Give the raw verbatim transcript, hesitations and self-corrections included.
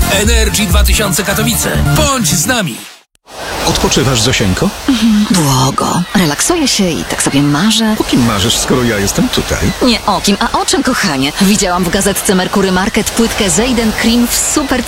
Energy dwa tysiące Katowice. Bądź z nami. Odpoczywasz, Zosieńko? Mhm, długo. Relaksuję się i tak sobie marzę. O kim marzysz, skoro ja jestem tutaj? Nie o kim, a o czym, kochanie? Widziałam w gazetce Merkury Market płytkę Zayden Cream w super